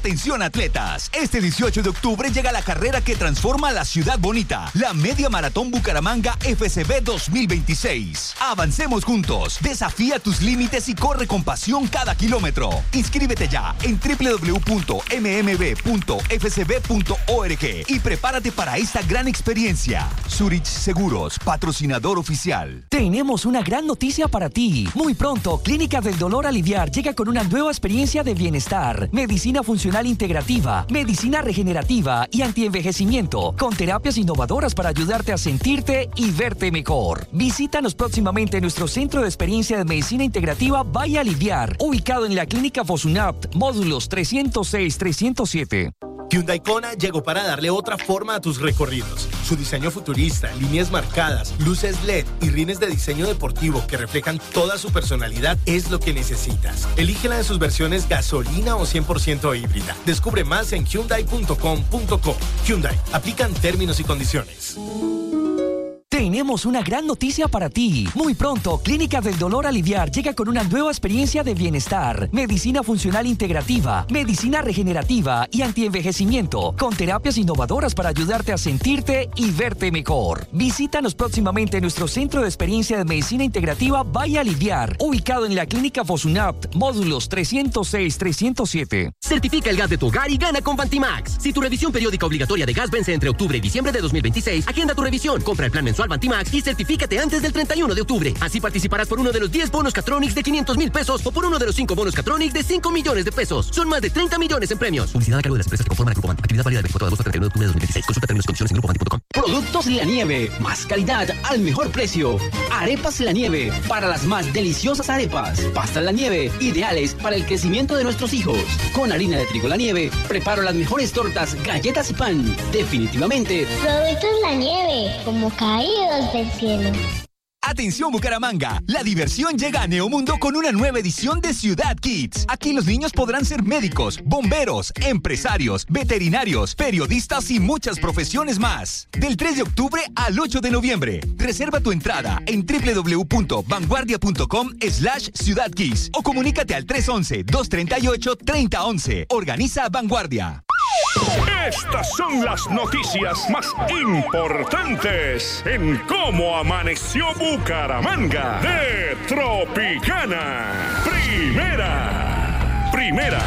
Atención atletas, este 18 de octubre llega la carrera que transforma la ciudad bonita, la Media Maratón Bucaramanga FCB 2026. Avancemos juntos, desafía tus límites y corre con pasión cada kilómetro. Inscríbete ya en www.mmb.fcb.org y prepárate para esta gran experiencia. Zurich Seguros, patrocinador oficial. Tenemos una gran noticia para ti. Muy pronto, Clínica del Dolor Aliviar llega con una nueva experiencia de bienestar, medicina funcional integrativa, medicina regenerativa y antienvejecimiento, con terapias innovadoras para ayudarte a sentirte y verte mejor. Visítanos próximamente en nuestro centro de experiencia de medicina integrativa Valle Aliviar, ubicado en la Clínica Fosunapt, módulos 306-307. Hyundai Kona llegó para darle otra forma a tus recorridos. Su diseño futurista, líneas marcadas, luces LED y rines de diseño deportivo que reflejan toda su personalidad es lo que necesitas. Elígela de sus versiones gasolina o 100% híbrida. Descubre más en hyundai.com.co. Hyundai, aplican términos y condiciones. Tenemos una gran noticia para ti. Muy pronto, Clínica del Dolor Aliviar llega con una nueva experiencia de bienestar, medicina funcional integrativa, medicina regenerativa y antienvejecimiento, con terapias innovadoras para ayudarte a sentirte y verte mejor. Visítanos próximamente en nuestro centro de experiencia de medicina integrativa Valle Aliviar, ubicado en la Clínica Fosunapt, módulos 306-307. Certifica el gas de tu hogar y gana con Vantimax. Si tu revisión periódica obligatoria de gas vence entre octubre y diciembre de 2026, agenda tu revisión, compra el plan mensual Vantimax y certifícate antes del 31 de octubre. Así participarás por uno de los 10 bonos Catronics de 500,000 pesos o por uno de los 5 bonos Catronics de 5 millones de pesos. Son más de 30 millones en premios. Publicidad a cargo de las empresas que conforman el Grupo Van. Actividad válida del 24 de agosto al 31 de octubre de 2026. Consulta términos y condiciones en grupovan.com. Productos La Nieve. Más calidad al mejor precio. Arepas La Nieve. Para las más deliciosas arepas. Pastas La Nieve. Ideales para el crecimiento de nuestros hijos. Con harina de trigo La Nieve. Preparo las mejores tortas, galletas y pan. Definitivamente. Productos La Nieve. Como caídos del cielo. Atención Bucaramanga, la diversión llega a Neomundo con una nueva edición de Ciudad Kids. Aquí los niños podrán ser médicos, bomberos, empresarios, veterinarios, periodistas y muchas profesiones más. Del 3 de octubre al 8 de noviembre. Reserva tu entrada en www.vanguardia.com/Ciudad Kids o comunícate al 311-238-3011. Organiza Vanguardia. Estas son las noticias más importantes en Cómo Amaneció Bucaramanga de Tropicana. Primera.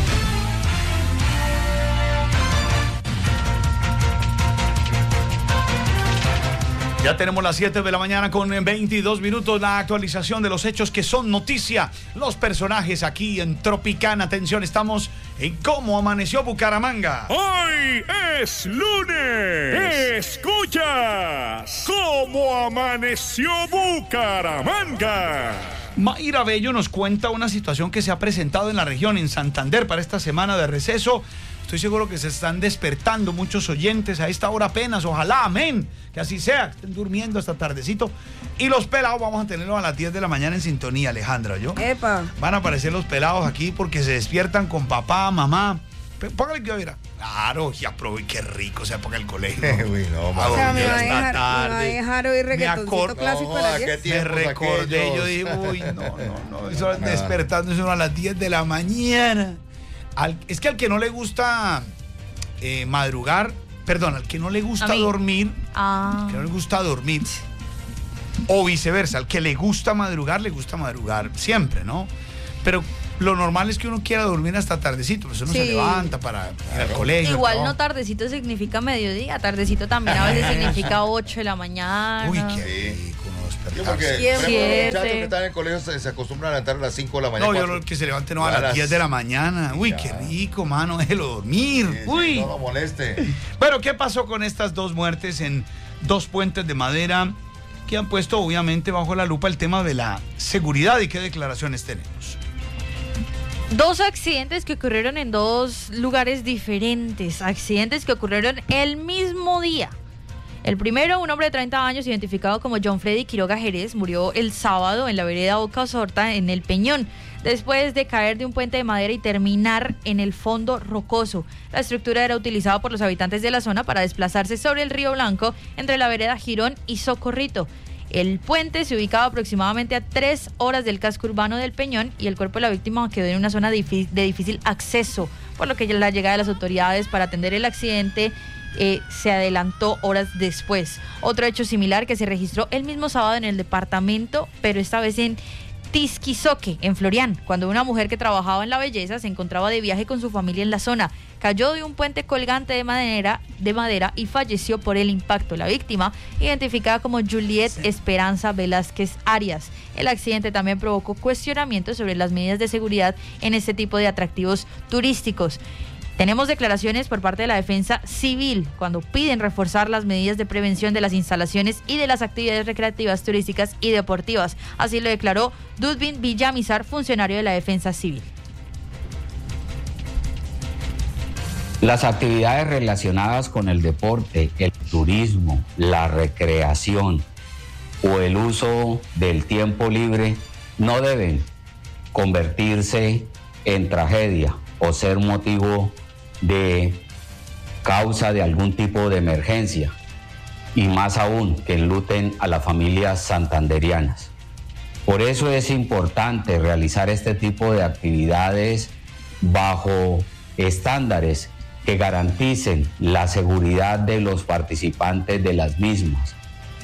Ya tenemos las 7 de la mañana con 22 minutos, la actualización de los hechos que son noticia, los personajes aquí en Tropicana. Atención, estamos en Cómo Amaneció Bucaramanga. Hoy es lunes. Escuchas Cómo Amaneció Bucaramanga. Mayra Bello nos cuenta una situación que se ha presentado en la región, en Santander, para esta semana de receso. Estoy seguro que se están despertando muchos oyentes a esta hora apenas. Ojalá, amén, que así sea, que estén durmiendo hasta tardecito. Y los pelados vamos a tenerlos a las 10 de la mañana en sintonía, Alejandra, ¿yo? Epa. Van a aparecer los pelados aquí porque se despiertan con papá, mamá. Póngale que oiga. Claro, ya probé, qué rico esa época del colegio. Uy, no, O sea, me va a dejar oír reggaetoncito clásico a las 10. Me recordé, yo dije, uy, no. Eso despertándose uno a las 10 de la mañana. Es que al que no le gusta madrugar, perdón, al que no le gusta dormir, al que no le gusta dormir, o viceversa, al que le gusta madrugar siempre, ¿no? Pero lo normal es que uno quiera dormir hasta tardecito, pues uno se levanta para ir al colegio. Igual no tardecito significa mediodía, tardecito también a veces significa 8 de la mañana. Uy, qué rico. Yo porque, por ejemplo, los muchachos que están en el colegio se acostumbran a levantar a las 5 de la mañana. No, yo lo que se levanten a las 10 de la mañana. Uy, qué rico, mano, déjelo dormir. Sí, uy. No lo moleste. Pero, ¿qué pasó con estas dos muertes en dos puentes de madera que han puesto, obviamente, bajo la lupa el tema de la seguridad? ¿Y qué declaraciones tenemos? Dos accidentes que ocurrieron en dos lugares diferentes. Accidentes que ocurrieron el mismo día. El primero, un hombre de 30 años identificado como John Freddy Quiroga Jerez, murió el sábado en la vereda Boca Osorta, en El Peñón, después de caer de un puente de madera y terminar en el fondo rocoso. La estructura era utilizada por los habitantes de la zona para desplazarse sobre el Río Blanco entre la vereda Girón y Socorrito. El puente se ubicaba aproximadamente a 3 horas del casco urbano del Peñón y el cuerpo de la víctima quedó en una zona de difícil acceso, por lo que la llegada de las autoridades para atender el accidente se adelantó horas después. Otro hecho similar que se registró el mismo sábado en el departamento, pero esta vez en Tisquizoque, en Florián, cuando una mujer que trabajaba en la belleza se encontraba de viaje con su familia en la zona. Cayó de un puente colgante de madera y falleció por el impacto. La víctima, identificada como Juliet Esperanza Velázquez Arias. El accidente también provocó cuestionamientos sobre las medidas de seguridad en este tipo de atractivos turísticos. Tenemos declaraciones por parte de la Defensa Civil cuando piden reforzar las medidas de prevención de las instalaciones y de las actividades recreativas, turísticas y deportivas. Así lo declaró Dudvin Villamizar, funcionario de la Defensa Civil. Las actividades relacionadas con el deporte, el turismo, la recreación o el uso del tiempo libre no deben convertirse en tragedia o ser motivo de causa de algún tipo de emergencia, y más aún que enluten a las familias santanderianas. Por eso es importante realizar este tipo de actividades bajo estándares que garanticen la seguridad de los participantes de las mismas.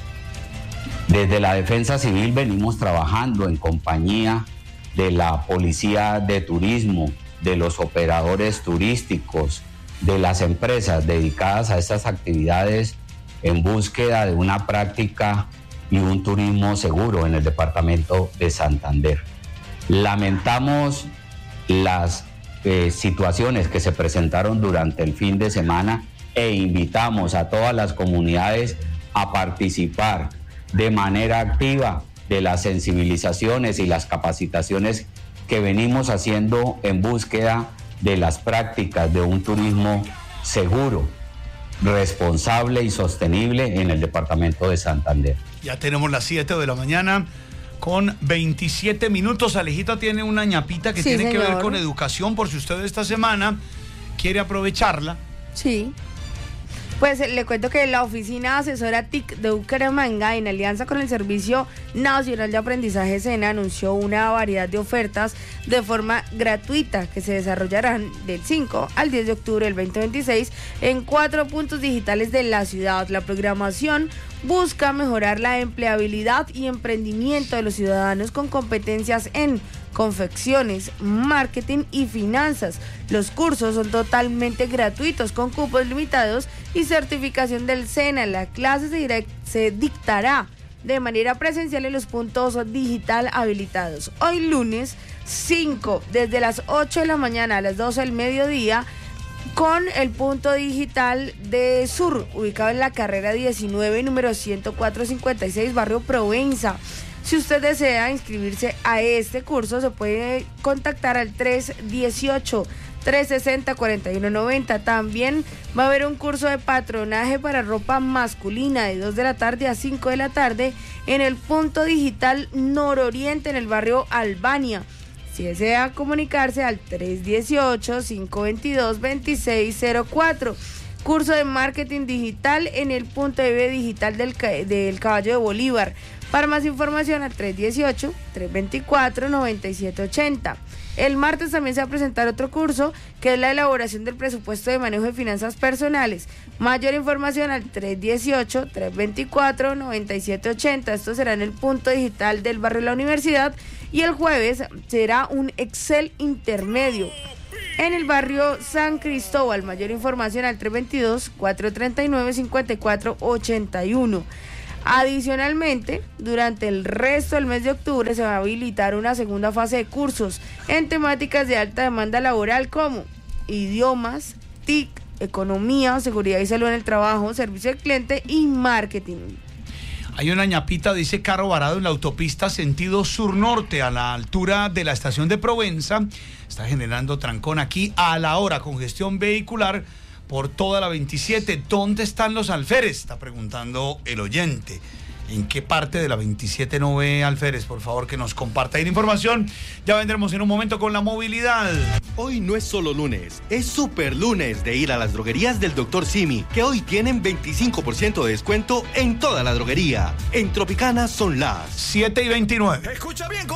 Desde la Defensa Civil venimos trabajando en compañía de la Policía de Turismo, de los operadores turísticos, de las empresas dedicadas a estas actividades en búsqueda de una práctica y un turismo seguro en el departamento de Santander. Lamentamos las situaciones que se presentaron durante el fin de semana e invitamos a todas las comunidades a participar de manera activa de las sensibilizaciones y las capacitaciones que venimos haciendo en búsqueda de las prácticas de un turismo seguro, responsable y sostenible en el departamento de Santander. Ya tenemos las 7 de la mañana con 27 minutos. Alejita tiene una ñapita que tiene que ver con educación, por si usted esta semana quiere aprovecharla. Sí. Pues le cuento que la Oficina Asesora TIC de Bucaramanga, en alianza con el Servicio Nacional de Aprendizaje SENA, anunció una variedad de ofertas de forma gratuita que se desarrollarán del 5 al 10 de octubre del 2026 en 4 puntos digitales de la ciudad. La programación busca mejorar la empleabilidad y emprendimiento de los ciudadanos con competencias en confecciones, marketing y finanzas. Los cursos son totalmente gratuitos con cupos limitados y certificación del SENA. La clase se dictará de manera presencial en los puntos digital habilitados. Hoy lunes 5, desde las 8 de la mañana a las 12 del mediodía, con el punto digital de Sur, ubicado en la carrera 19, número 10456, barrio Provenza. Si usted desea inscribirse a este curso, se puede contactar al 318-360-4190. También va a haber un curso de patronaje para ropa masculina de 2 de la tarde a 5 de la tarde en el punto digital Nororiente, en el barrio Albania. Si desea comunicarse al 318-522-2604. Curso de marketing digital en el punto de venta digital del Caballo de Bolívar. Para más información al 318-324-9780. El martes también se va a presentar otro curso que es la elaboración del presupuesto de manejo de finanzas personales. Mayor información al 318-324-9780. Esto será en el punto digital del barrio de la Universidad. Y el jueves será un Excel intermedio en el barrio San Cristóbal. Mayor información al 322-439-5481. Adicionalmente, durante el resto del mes de octubre se va a habilitar una segunda fase de cursos en temáticas de alta demanda laboral como idiomas, TIC, economía, seguridad y salud en el trabajo, servicio al cliente y marketing. Hay una ñapita, dice carro varado en la autopista sentido sur-norte a la altura de la estación de Provenza. Está generando trancón aquí a la hora, congestión vehicular por toda la 27. ¿Dónde están los alférez?, está preguntando el oyente. ¿En qué parte de la 27 no ve alférez? Por favor, que nos comparta ahí la información. Ya vendremos en un momento con la movilidad. Hoy no es solo lunes, es super lunes de ir a las droguerías del Dr. Simi, que hoy tienen 25% de descuento en toda la droguería. En Tropicana son las 7:29. Escucha bien,